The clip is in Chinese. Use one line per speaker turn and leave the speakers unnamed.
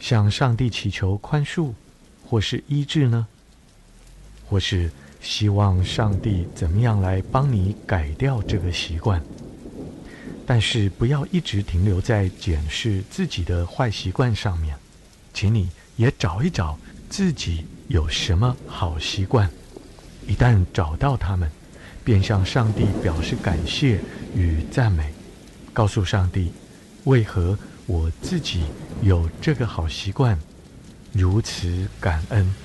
向上帝祈求宽恕，或是医治呢？或是希望上帝怎么样来帮你改掉这个习惯？但是不要一直停留在检视自己的坏习惯上面，请你也找一找自己有什么好习惯。一旦找到它们，便向上帝表示感谢与赞美，告诉上帝为何我自己有这个好习惯，如此感恩。